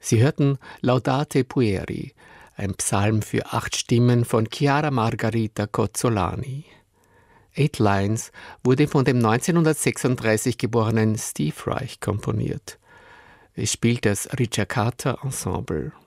Sie hörten Laudate Pueri, ein Psalm für 8 Stimmen von Chiara Margherita Cozzolani. 8 Lines wurde von dem 1936 geborenen Steve Reich komponiert. Es spielt das Ricercata Ensemble.